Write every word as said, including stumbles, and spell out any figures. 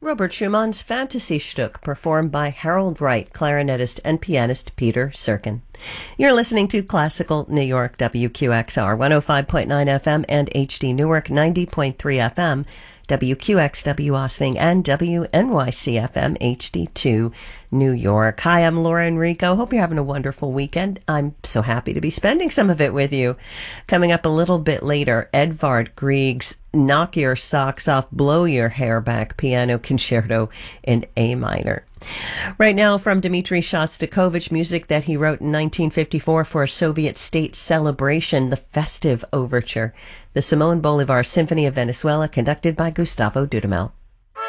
Robert Schumann's Fantasy Stück, performed by Harold Wright, clarinetist and pianist Peter Serkin. You're listening to Classical New York, W Q X R, one oh five point nine F M and H D Newark, ninety point three F M, W Q X W Ossining, and W N Y C F M H D two New York. Hi, I'm Laura Enrico. Hope you're having a wonderful weekend. I'm so happy to be spending some of it with you. Coming up a little bit later, Edvard Grieg's Knock Your Socks Off, Blow Your Hair Back Piano Concerto in A minor. Right now, from Dmitri Shostakovich, music that he wrote in nineteen fifty-four for a Soviet state celebration, the Festive Overture, the Simon Bolivar Symphony of Venezuela, conducted by Gustavo Dudamel.